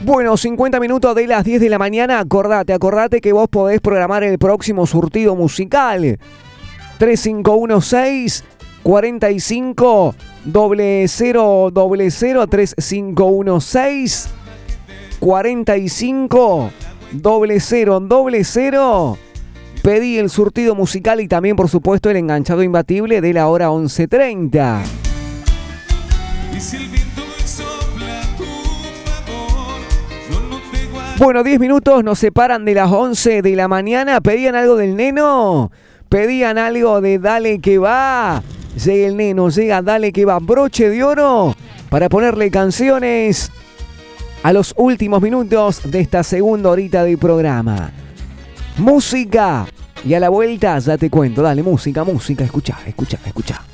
Bueno, 50 minutos de las 10 de la mañana. Acordate que vos podés programar el próximo surtido musical. 3516 45 0000 3516 45 0000. Pedí el surtido musical y también, por supuesto, el enganchado imbatible de la hora 11:30. Bueno, 10 minutos nos separan de las 11 de la mañana. ¿Pedían algo del Neno? ¿Pedían algo de Dale que va? Llega el Neno, llega Dale que va. Broche de oro para ponerle canciones a los últimos minutos de esta segunda horita de programa. Música. Y a la vuelta ya te cuento. Dale, música, escuchá.